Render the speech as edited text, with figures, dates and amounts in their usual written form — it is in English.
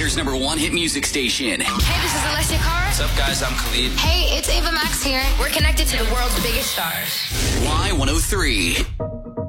Gator's #1 hit music station. Hey, this is Alessia Cara. What's up, guys? I'm Khalid. Hey, it's Ava Max here. We're connected to the world's biggest stars. Y103.